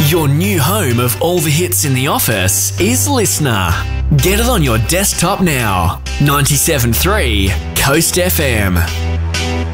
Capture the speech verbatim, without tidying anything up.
Your new home of all the hits in the office is Listener. Get it on your desktop now. ninety-seven point three Coast F M.